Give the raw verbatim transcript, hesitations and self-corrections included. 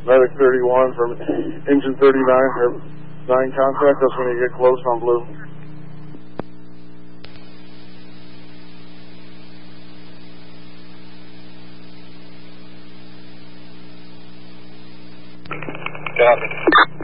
Medic thirty-one from engine thirty-nine or nine contact us when you get close on blue. Copy.